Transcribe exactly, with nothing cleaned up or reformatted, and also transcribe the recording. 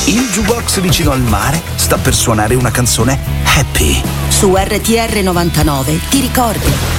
Il jukebox vicino al mare sta per suonare una canzone happy. Su R T R novantanove ti ricordi